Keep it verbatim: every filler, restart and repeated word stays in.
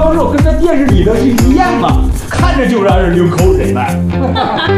销售跟这电视里的是一样嘛，看着就让人流口水嘛。